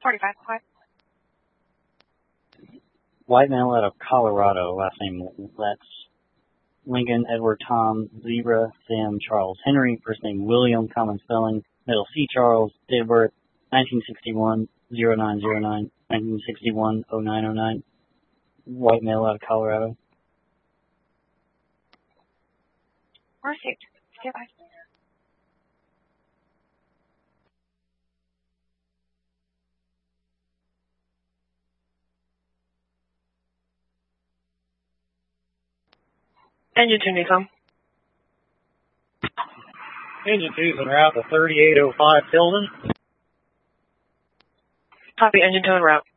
45, quiet. White male out of Colorado, last name Letts. Lincoln, Edward, Tom, Zebra, Sam, Charles, Henry, first name William, common spelling, middle C, Charles, date of birth, 1961, 0909, 1961, 0909. White male out of Colorado. Received. Stand by. Engine 2, Nissan. Engine 2's en route to 3805 Tilden. Copy, engine 2 en route.